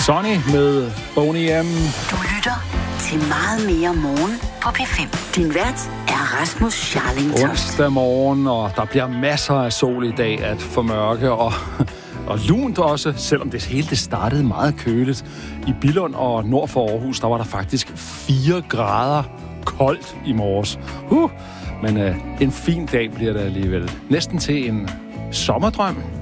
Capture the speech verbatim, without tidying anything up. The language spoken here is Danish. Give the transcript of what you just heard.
Sonny med Boney M. Du lytter til meget mere morgen på P fem. Din vært er Rasmus Scharling Toft. Onsdag morgen, og der bliver masser af sol i dag at formørke, og, og lunt også, selvom det hele det startede meget køligt. I Billund og nord for Aarhus, der var der faktisk fire grader koldt i morges. Uh, men uh, en fin dag bliver det alligevel. Næsten til en sommerdrøm.